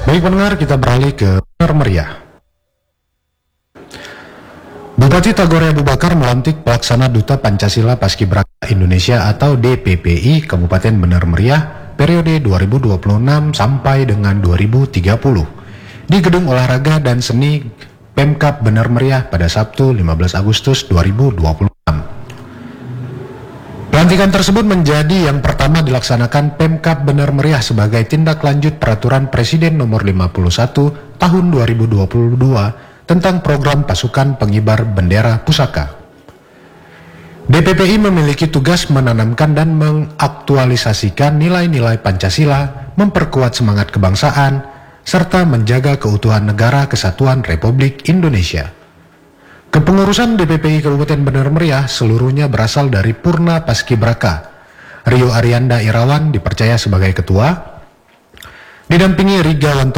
Baik pendengar, kita beralih ke Benar Meriah. Bupati Tagore Abu Bakar melantik pelaksana Duta Pancasila Paskibraka Indonesia atau DPPI Kabupaten Benar Meriah periode 2026 sampai dengan 2030 di Gedung Olahraga dan Seni Pemkab Benar Meriah pada Sabtu 15 Agustus 2026. Pelantikan tersebut menjadi yang pertama dilaksanakan Pemkab Benar Meriah sebagai tindak lanjut Peraturan Presiden Nomor 51 Tahun 2022 tentang program pasukan pengibar bendera pusaka. DPPI memiliki tugas menanamkan dan mengaktualisasikan nilai-nilai Pancasila, memperkuat semangat kebangsaan, serta menjaga keutuhan negara kesatuan Republik Indonesia. Kepengurusan DPPI Kabupaten Benar Meriah seluruhnya berasal dari Purna Paskibraka. Rio Arianda Irawan dipercaya sebagai ketua, didampingi Riga Wanto